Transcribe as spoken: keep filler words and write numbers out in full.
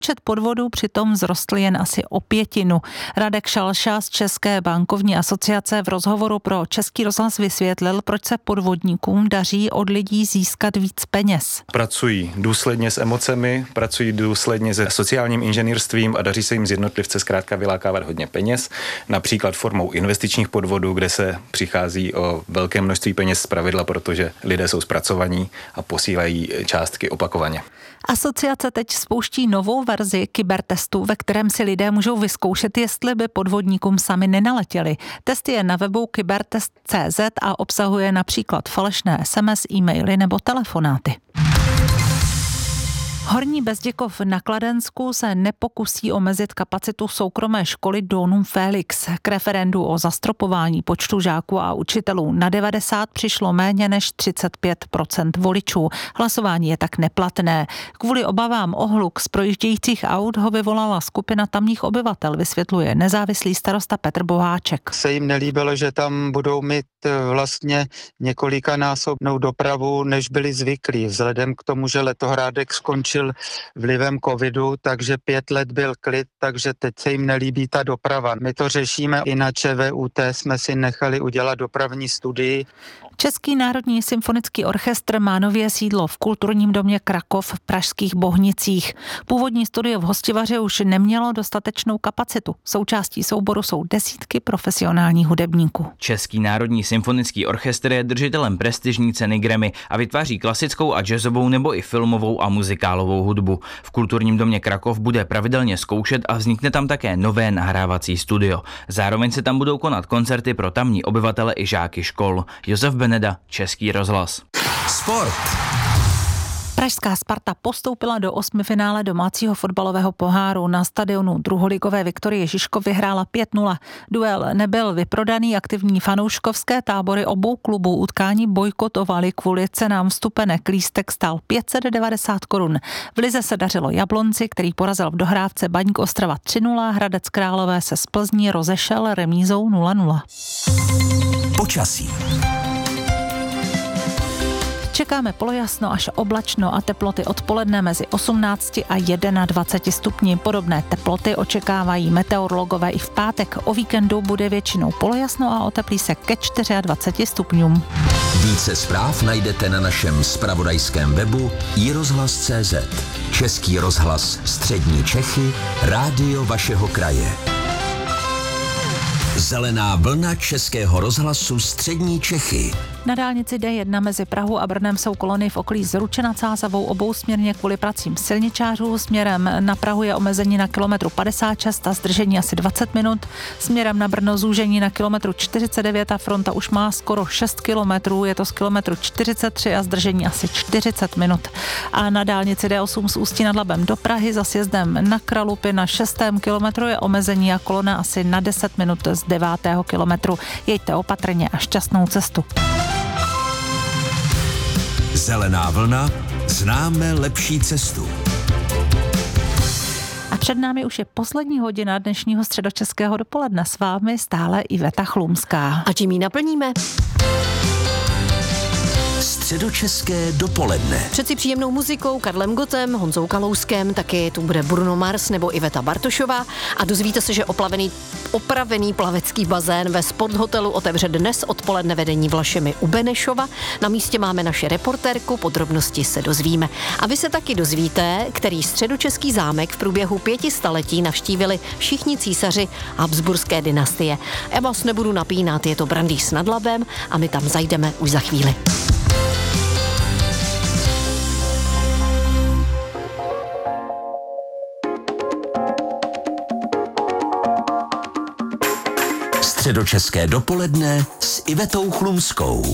Počet podvodů přitom vzrostl jen asi o pětinu. Radek Šalša z České bankovní asociace v rozhovoru pro Český rozhlas vysvětlil, proč se podvodníkům daří od lidí získat víc peněz. Pracují důsledně s emocemi, pracují důsledně se sociálním inženýrstvím a daří se jim z jednotlivce zkrátka vylákávat hodně peněz, například formou investičních podvodů, kde se přichází o velké množství peněz zpravidla, protože lidé jsou zpracovaní a posílají částky opakovaně. Asociace teď spouští novou verzi kybertestu, ve kterém si lidé můžou vyzkoušet, jestli by podvodníkům sami nenaletěli. Test je na webu kybertest tečka cé zet a obsahuje například falešné es em es, e-maily nebo telefonáty. Horní Bezděkov na Kladensku se nepokusí omezit kapacitu soukromé školy Donum Felix. K referendu o zastropování počtu žáků a učitelů na devadesát přišlo méně než třicet pět procent voličů. Hlasování je tak neplatné. Kvůli obavám o hluk z projíždějících aut ho vyvolala skupina tamních obyvatel, vysvětluje nezávislý starosta Petr Boháček. Se jim nelíbilo, že tam budou mít vlastně několikanásobnou dopravu, než byli zvyklí. Vzhledem k tomu, že Letohrádek skončil vlivem covidu, takže pět let byl klid, takže teď se jim nelíbí ta doprava. My to řešíme, i na ČVUT jsme si nechali udělat dopravní studii. Český národní symfonický orchestr má nově sídlo v kulturním domě Krakov v pražských Bohnicích. Původní studio v Hostivaři už nemělo dostatečnou kapacitu. Součástí souboru jsou desítky profesionálních hudebníků. Český národní symfonický orchestr je držitelem prestižní ceny Grammy a vytváří klasickou a jazzovou nebo i filmovou a muzikálovou hudbu. V kulturním domě Krakov bude pravidelně zkoušet a vznikne tam také nové nahrávací studio. Zároveň se tam budou konat koncerty pro tamní obyvatele i žáky škol. Josef Beneda, Český rozhlas. Sport. Pražská Sparta postoupila do osmifinále domácího fotbalového poháru. Na stadionu druholigové Viktorie Žižkov vyhrála pět nula. Duel nebyl vyprodaný, aktivní fanouškovské tábory obou klubů utkání bojkotovali kvůli cenám vstupenek. Lístek stál pět set devadesát korun. V lize se dařilo Jablonci, který porazil v dohrávce Baník Ostrava tři nula. Hradec Králové se z Plzní rozešel remízou nula nula. Počasí. Čekáme polojasno až oblačno a teploty odpoledne mezi osmnácti a dvaceti jedna stupni. Podobné teploty očekávají meteorologové i v pátek. O víkendu bude většinou polojasno a oteplí se ke dvaceti čtyřem stupňům. Více zpráv najdete na našem zpravodajském webu i rozhlas tečka cé zet. Český rozhlas Střední Čechy, rádio vašeho kraje. Zelená vlna Českého rozhlasu Střední Čechy. Na dálnici D jedna mezi Prahou a Brnem jsou kolony v okolí Zruče nad Sázavou obousměrně kvůli pracím silničářů. Směrem na Prahu je omezení na kilometru padesát šest a zdržení asi dvacet minut. Směrem na Brno zúžení na kilometru čtyřicet devět a fronta už má skoro šest kilometrů. Je to z kilometru čtyřicet tři a zdržení asi čtyřicet minut. A na dálnici D osm z Ústí nad Labem do Prahy za sjezdem na Kralupy na šestém kilometru je omezení a kolona asi na deset minut z devátého kilometru. Jeďte opatrně a šťastnou cestu. Zelená vlna, známe lepší cestu. A před námi už je poslední hodina dnešního středočeského dopoledne. S vámi stále Iveta Chlumská. A čím ji naplníme? Středočeské dopoledne. Přeci příjemnou muzikou, Karlem Gottem, Honzou Kalouskem, taky tu bude Bruno Mars nebo Iveta Bartošová a dozvíte se, že oplavený, opravený plavecký bazén ve Sporthotelu otevře dnes odpoledne vedení Vlašemi u Benešova. Na místě máme naše reportérku, podrobnosti se dozvíme. A vy se taky dozvíte, který středočeský zámek v průběhu pěti staletí navštívili všichni císaři Habsburské dynastie. Já vás nebudu napínat, je to Brandýs nad Labem a my tam zajdeme už za chvíli. Středočeské dopoledne s Ivetou Chlumskou.